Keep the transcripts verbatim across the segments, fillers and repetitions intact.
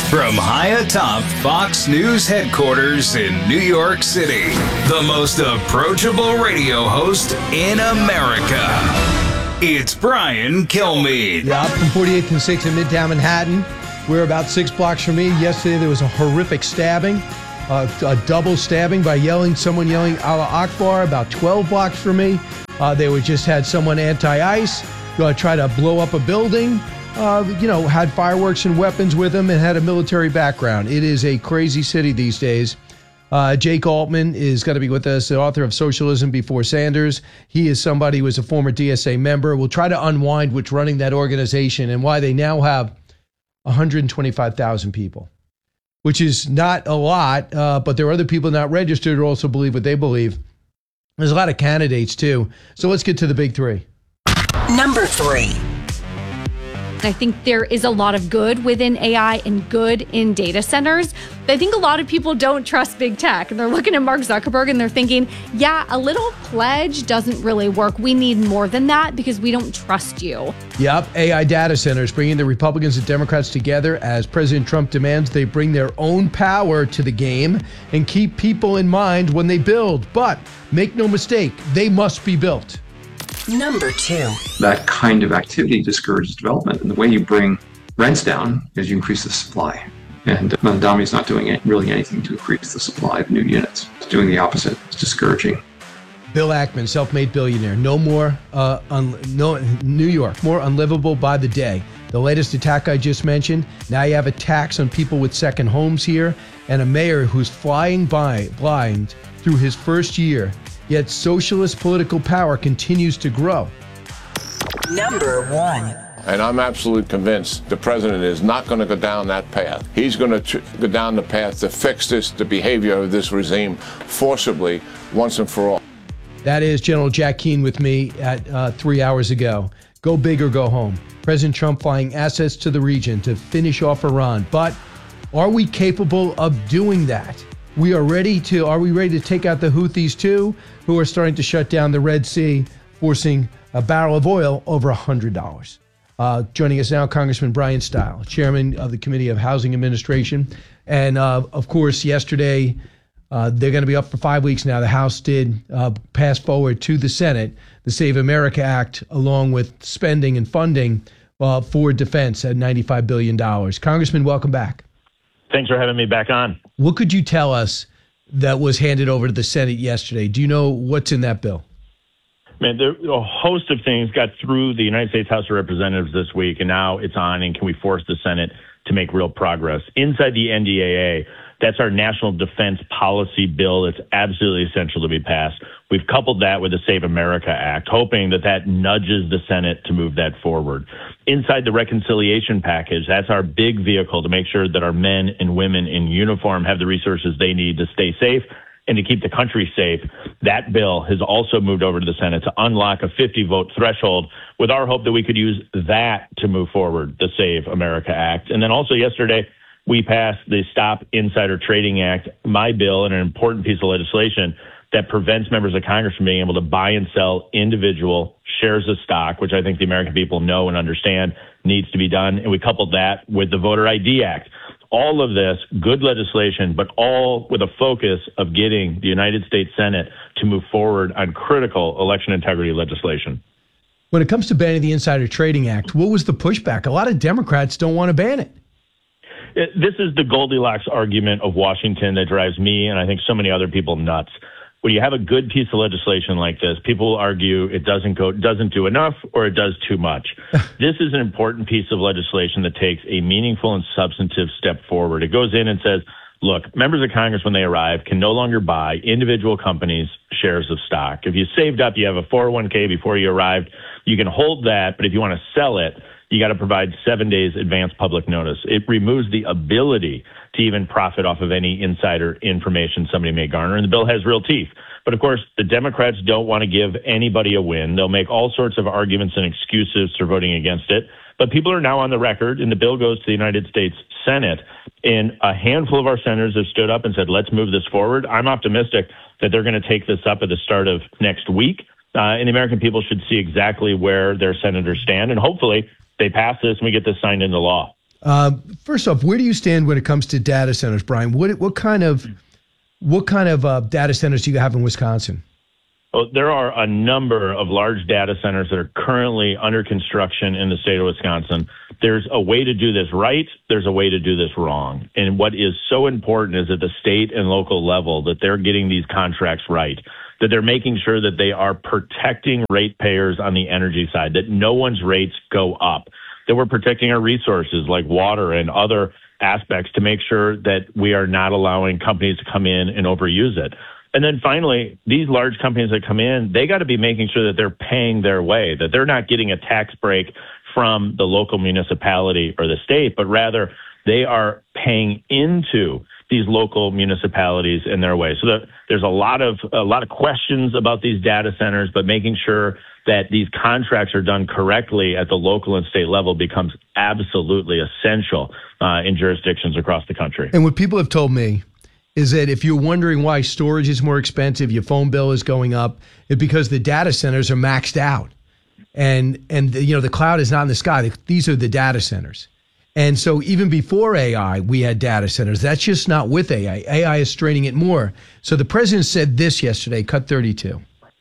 From high atop Fox News headquarters in New York City, the most approachable radio host in America. It's Brian Kilmeade. Yeah, up from forty-eighth and sixth in Midtown Manhattan. We're about six blocks from me. Yesterday there was a horrific stabbing, uh, a double stabbing by yelling, someone yelling Allah Akbar about twelve blocks from me. Uh, they were just had someone anti-ice uh, try to blow up a building. Uh, you know, had fireworks and weapons with them and had a military background. It is a crazy city these days. Uh, Jake Altman is going to be with us, the author of Socialism Before Sanders. He is somebody who was a former D S A member. We'll try to unwind what's running that organization and why they now have one hundred twenty-five thousand people, which is not a lot, uh, but there are other people not registered who also believe what they believe. There's a lot of candidates, too. So let's get to the big three. Number three. I think there is a lot of good within A I and good in data centers. But I think a lot of people don't trust big tech. And they're looking at Mark Zuckerberg and they're thinking, yeah, a little pledge doesn't really work. We need more than that because we don't trust you. Yep, A I data centers bringing the Republicans and Democrats together as President Trump demands they bring their own power to the game and keep people in mind when they build. But make no mistake, they must be built. Number two. That kind of activity discourages development. And the way you bring rents down is you increase the supply. And Mamdani is not doing really anything to increase the supply of new units. It's doing the opposite. It's discouraging. Bill Ackman, self-made billionaire. No more, uh, un- no New York, more unlivable by the day. The latest attack I just mentioned. Now you have attacks on people with second homes here, and a mayor who's flying by blind through his first year. Yet socialist political power continues to grow. Number one. And I'm absolutely convinced the president is not going to go down that path. He's going to tr- go down the path to fix this, the behavior of this regime forcibly once and for all. That is General Jack Keane with me at uh, three hours ago. Go big or go home. President Trump flying assets to the region to finish off Iran. But are we capable of doing that? We are ready to, are we ready to take out the Houthis too, who are starting to shut down the Red Sea, forcing a barrel of oil over one hundred dollars. Uh, joining us now, Congressman Brian Stile, chairman of the Committee of Housing Administration. And uh, of course, yesterday, uh, they're going to be up for five weeks now. The House did uh, pass forward to the Senate the Save America Act, along with spending and funding uh, for defense at ninety-five billion dollars. Congressman, welcome back. Thanks for having me back on. What could you tell us that was handed over to the Senate yesterday? Do you know what's in that bill? Man, there, a host of things got through the United States House of Representatives this week, and now it's on, and can we force the Senate to make real progress? Inside the N D A A, that's our national defense policy bill. It's absolutely essential to be passed. We've coupled that with the Save America Act, hoping that that nudges the Senate to move that forward. Inside the reconciliation package, that's our big vehicle to make sure that our men and women in uniform have the resources they need to stay safe and to keep the country safe. That bill has also moved over to the Senate to unlock a fifty vote threshold with our hope that we could use that to move forward the Save America Act. And then also yesterday, we passed the Stop Insider Trading Act, my bill, and an important piece of legislation that prevents members of Congress from being able to buy and sell individual shares of stock, which I think the American people know and understand needs to be done. And we coupled that with the Voter I D Act. All of this, good legislation, but all with a focus of getting the United States Senate to move forward on critical election integrity legislation. When it comes to banning the Insider Trading Act, what was the pushback? A lot of Democrats don't want to ban it. It, this is the Goldilocks argument of Washington that drives me and I think so many other people nuts. When you have a good piece of legislation like this, people will argue it doesn't go, doesn't do enough or it does too much. This is an important piece of legislation that takes a meaningful and substantive step forward. It goes in and says, look, members of Congress, when they arrive, can no longer buy individual companies' shares of stock. If you saved up, you have a four oh one k before you arrived, you can hold that, but if you want to sell it, you got to provide seven days advance public notice. It removes the ability to even profit off of any insider information somebody may garner, and the bill has real teeth. But of course, the Democrats don't want to give anybody a win. They'll make all sorts of arguments and excuses for voting against it. But people are now on the record, and the bill goes to the United States Senate, and a handful of our senators have stood up and said, let's move this forward. I'm optimistic that they're going to take this up at the start of next week, uh, and the American people should see exactly where their senators stand, and hopefully they pass this and we get this signed into law. Um, first off, where do you stand when it comes to data centers, Brian? What what kind of what kind of uh, data centers do you have in Wisconsin? Well, there are a number of large data centers that are currently under construction in the state of Wisconsin. There's a way to do this right. There's a way to do this wrong. And what is so important is at the state and local level that they're getting these contracts right, that they're making sure that they are protecting ratepayers on the energy side, that no one's rates go up, that we're protecting our resources like water and other aspects to make sure that we are not allowing companies to come in and overuse it. And then finally, these large companies that come in, they got to be making sure that they're paying their way, that they're not getting a tax break from the local municipality or the state, but rather they are paying into these local municipalities in their way. So that there's a lot of a lot of questions about these data centers, but making sure that these contracts are done correctly at the local and state level becomes absolutely essential uh, in jurisdictions across the country. And what people have told me is that if you're wondering why storage is more expensive, your phone bill is going up, it's because the data centers are maxed out. And, and the, you know, the cloud is not in the sky. These are the data centers. And so even before A I, we had data centers. That's just not with A I. A I is straining it more. So the president said this yesterday, cut thirty-two.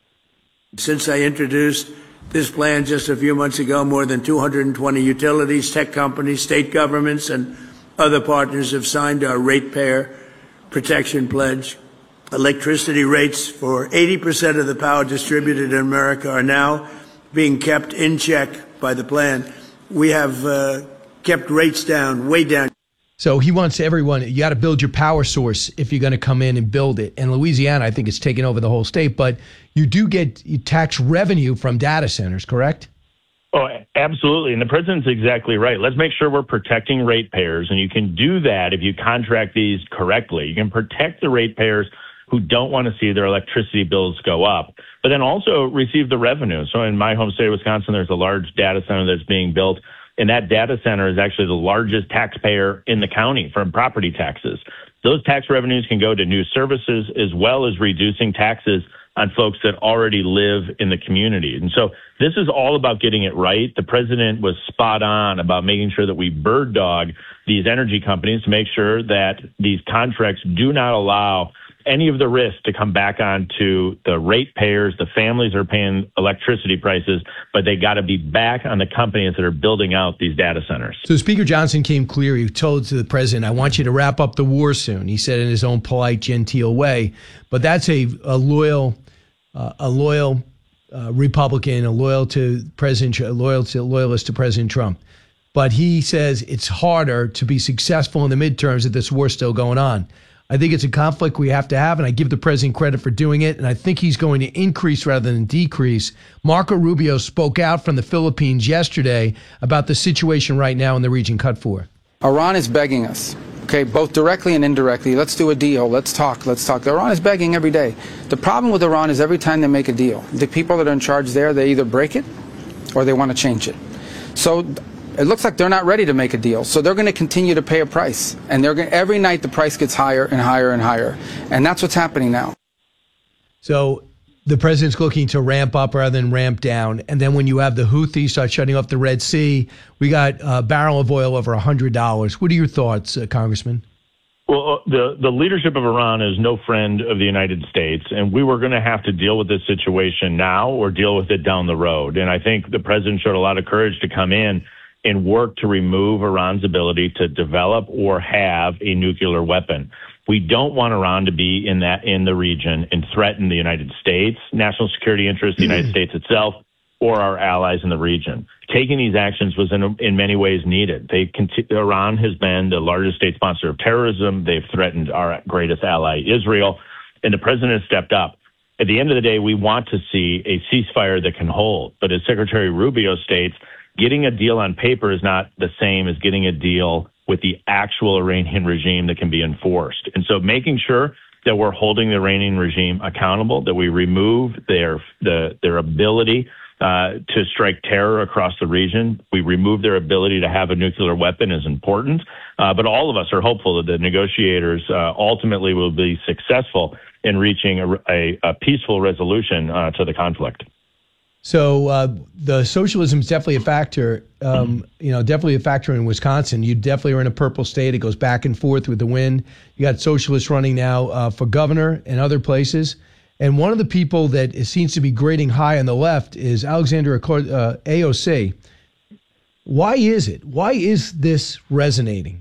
Since I introduced this plan just a few months ago, more than two hundred twenty utilities, tech companies, state governments, and other partners have signed our ratepayer protection pledge. Electricity rates for eighty percent of the power distributed in America are now being kept in check by the plan. We have uh, kept rates down, way down. So he wants everyone, you got to build your power source if you're going to come in and build it. And Louisiana, I think, it's taken over the whole state, but you do get tax revenue from data centers, correct? Oh, absolutely. And the president's exactly right. Let's make sure we're protecting ratepayers. And you can do that if you contract these correctly. You can protect the ratepayers who don't want to see their electricity bills go up, but then also receive the revenue. So in my home state of Wisconsin, there's a large data center that's being built. And that data center is actually the largest taxpayer in the county from property taxes. Those tax revenues can go to new services as well as reducing taxes on folks that already live in the community. And so this is all about getting it right. The president was spot on about making sure that we bird dog these energy companies to make sure that these contracts do not allow any of the risk to come back onto the ratepayers. The families are paying electricity prices, but they got to be back on the companies that are building out these data centers. So Speaker Johnson came clear. He told to the president, I want you to wrap up the war soon. He said in his own polite, genteel way. But that's a, a loyal, uh, a loyal uh, Republican, a loyal to President, a loyal to, loyalist to President Trump. But he says it's harder to be successful in the midterms if this war's still going on. I think it's a conflict we have to have, and I give the president credit for doing it, and I think he's going to increase rather than decrease. Marco Rubio spoke out from the Philippines yesterday about the situation right now in the region. Cut four. Iran is begging us, okay, both directly and indirectly. Let's do a deal. Let's talk. Let's talk. Iran is begging every day. The problem with Iran is every time they make a deal, the people that are in charge there, they either break it or they want to change it. So it looks like they're not ready to make a deal, so they're going to continue to pay a price. And they're going every night the price gets higher and higher and higher. And that's what's happening now. So the president's looking to ramp up rather than ramp down. And then when you have the Houthis start shutting off the Red Sea, we got a barrel of oil over one hundred dollars. What are your thoughts, uh, Congressman? Well, the, the leadership of Iran is no friend of the United States, and we were going to have to deal with this situation now or deal with it down the road. And I think the president showed a lot of courage to come in and work to remove Iran's ability to develop or have a nuclear weapon. We don't want Iran to be in that in the region and threaten the United States, national security interests, the United States itself, or our allies in the region. Taking these actions was in, in many ways needed. They Iran has been the largest state sponsor of terrorism. They've threatened our greatest ally, Israel, and the president stepped up. At the end of the day, we want to see a ceasefire that can hold. But as Secretary Rubio states, getting a deal on paper is not the same as getting a deal with the actual Iranian regime that can be enforced. And so making sure that we're holding the Iranian regime accountable, that we remove their the, their ability uh, to strike terror across the region, we remove their ability to have a nuclear weapon is important. Uh, but all of us are hopeful that the negotiators uh, ultimately will be successful in reaching a, a, a peaceful resolution uh, to the conflict. So uh, the socialism is definitely a factor, um, you know, definitely a factor in Wisconsin. You definitely are in a purple state. It goes back and forth with the wind. You got socialists running now uh, for governor and other places. And one of the people that is, seems to be grading high on the left is Alexandria uh, A O C. Why is it? Why is this resonating?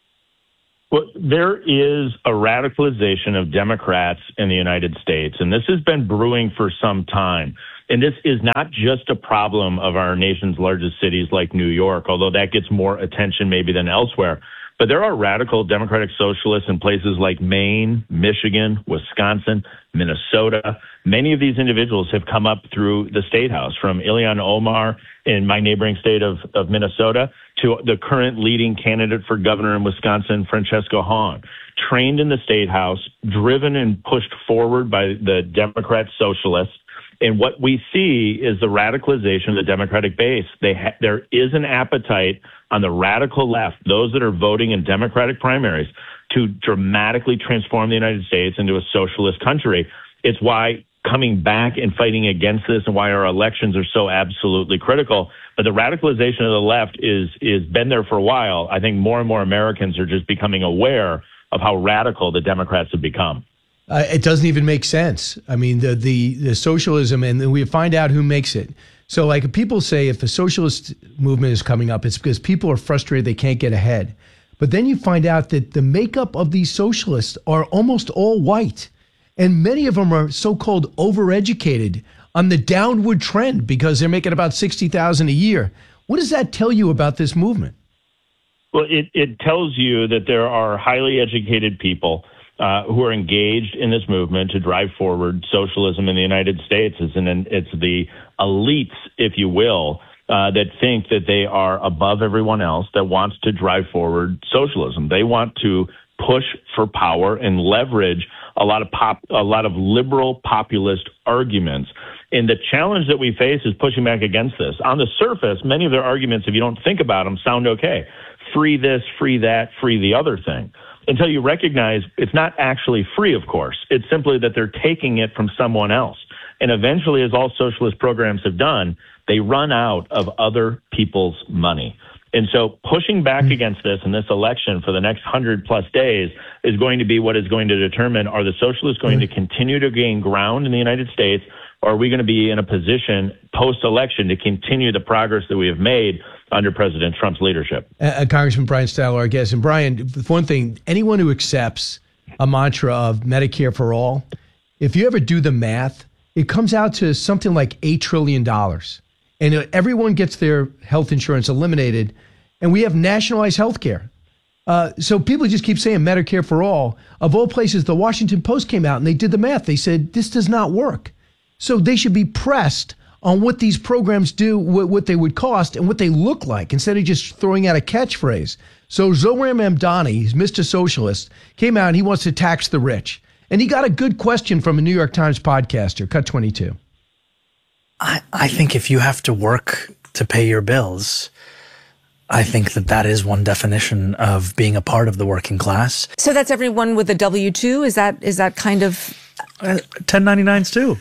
Well, there is a radicalization of Democrats in the United States, and this has been brewing for some time. And this is not just a problem of our nation's largest cities like New York, although that gets more attention maybe than elsewhere. But there are radical Democratic Socialists in places like Maine, Michigan, Wisconsin, Minnesota. Many of these individuals have come up through the state house, from Ilhan Omar in my neighboring state of, of Minnesota to the current leading candidate for governor in Wisconsin, Francesca Hahn. Trained in the state house, driven and pushed forward by the Democrat Socialists. And what we see is the radicalization of the Democratic base. They ha- there is an appetite on the radical left, those that are voting in Democratic primaries, to dramatically transform the United States into a socialist country. It's why coming back and fighting against this and why our elections are so absolutely critical. But the radicalization of the left is is been there for a while. I think more and more Americans are just becoming aware of how radical the Democrats have become. Uh, it doesn't even make sense. I mean, the, the the socialism, and then we find out who makes it. So, like, people say if the socialist movement is coming up, it's because people are frustrated they can't get ahead. But then you find out that the makeup of these socialists are almost all white, and many of them are so-called overeducated, on the downward trend because they're making about sixty thousand dollars a year. What does that tell you about this movement? Well, it, it tells you that there are highly educated people Uh, who are engaged in this movement to drive forward socialism in the United States. It's, an, it's the elites, if you will, uh, that think that they are above everyone else, that wants to drive forward socialism. They want to push for power and leverage a lot of pop, a lot of liberal populist arguments. And the challenge that we face is pushing back against this. On the surface, many of their arguments, if you don't think about them, sound okay. Free this, free that, free the other thing. Until you recognize it's not actually free, of course. It's simply that they're taking it from someone else. And eventually, as all socialist programs have done, they run out of other people's money. And so pushing back against this in this election for the next hundred plus days is going to be what is going to determine, are the socialists going to continue to gain ground in the United States, or are we going to be in a position post-election to continue the progress that we have made under President Trump's leadership? Uh, Congressman Brian Stahler, our guest. And Brian, one thing, anyone who accepts a mantra of Medicare for all, if you ever do the math, it comes out to something like eight trillion dollars. And everyone gets their health insurance eliminated, and we have nationalized health care. Uh, so people just keep saying Medicare for all. Of all places, the Washington Post came out and they did the math. They said, this does not work. So they should be pressed on what these programs do, what, what they would cost, and what they look like, instead of just throwing out a catchphrase. So Zohran Mamdani, he's Mister Socialist, came out and he wants to tax the rich. And he got a good question from a New York Times podcaster, Cut twenty-two. I, I think if you have to work to pay your bills, I think that that is one definition of being a part of the working class. So that's everyone with a W two? Is that is that kind of... Uh, ten ninety-nines too.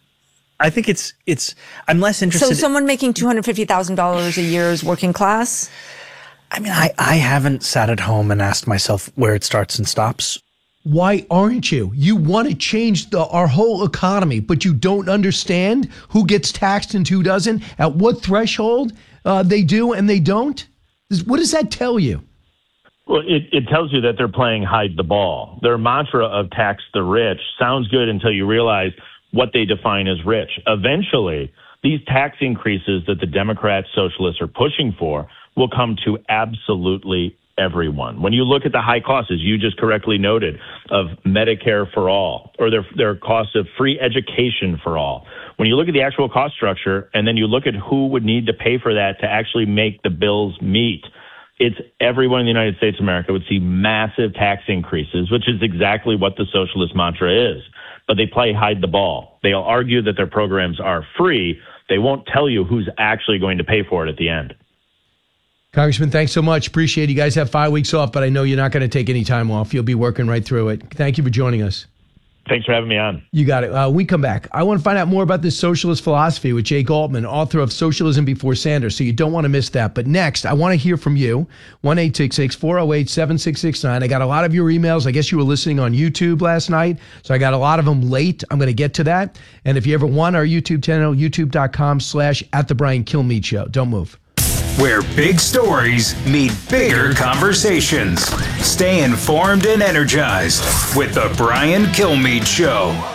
I think it's, it's, I'm less interested. So someone making two hundred fifty thousand dollars a year is working class? I mean, I, I haven't sat at home and asked myself where it starts and stops. Why aren't you? You want to change the, our whole economy, but you don't understand who gets taxed and who doesn't, at what threshold uh, they do and they don't? What does that tell you? Well, it, it tells you that they're playing hide the ball. Their mantra of tax the rich sounds good until you realize what they define as rich. Eventually, these tax increases that the Democrat socialists are pushing for will come to absolutely everyone. When you look at the high costs, as you just correctly noted, of Medicare for all, or their, their costs of free education for all, when you look at the actual cost structure and then you look at who would need to pay for that to actually make the bills meet, it's everyone in the United States of America would see massive tax increases, which is exactly what the socialist mantra is. But they play hide the ball. They'll argue that their programs are free. They won't tell you who's actually going to pay for it at the end. Congressman, thanks so much. Appreciate it. You guys have five weeks off, but I know you're not going to take any time off. You'll be working right through it. Thank you for joining us. Thanks for having me on. You got it. Uh, we come back. I want to find out more about this socialist philosophy with Jake Altman, author of Socialism Before Sanders, so you don't want to miss that. But next, I want to hear from you, one eight six six, four oh eight, seven six six nine. I got a lot of your emails. I guess you were listening on YouTube last night, so I got a lot of them late. I'm going to get to that. And if you ever want our YouTube channel, youtube.com slash at the Brian Kilmeade Show. Don't move. Where big stories meet bigger conversations. Stay informed and energized with the Brian Kilmeade Show.